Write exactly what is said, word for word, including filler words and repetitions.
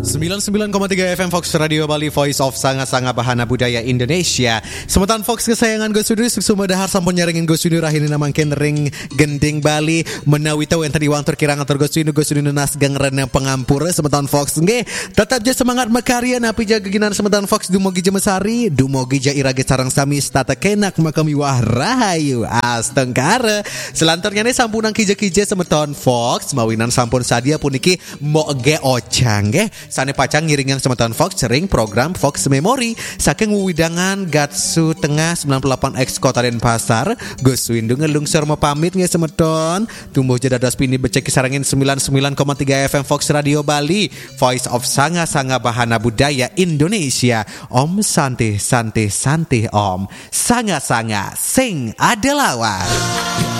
sembilan puluh sembilan koma tiga F M Fox Radio Bali, Voice of Sanga-Sanga Bahana Budaya Indonesia. Semetan Fox kesayangan Go Studio Suksuma dahar sampun nyaringin Go Studio rahini namangken ring gending Bali menawi tau yang tadi wantor kirang atur Go Studio Go Studio nas gangren pengampura semetan Fox nge tetap je semangat makarya napi jaga ginan semetan Fox dumogi je mesari dumogi je irage sarang sami stata kenak makami wah rahayu astengkara selantarnya nih sampunang kija-kija semetan Fox mawinan sampun sadia puniki mo ge ocang nge sane pacang ngiringan semeton Fox sering program Fox Memory saking widangan Gatsu Tengah sembilan puluh delapan X Kota Denpasar Gus Windu ngelungsur mau pamit nge semeton tumbuh jadadas pini becek kisarangin sembilan puluh sembilan koma tiga F M Fox Radio Bali, Voice of Sanga-Sanga Bahana Budaya Indonesia. Om santih santih santih om, sanga-sanga sing ada lawan.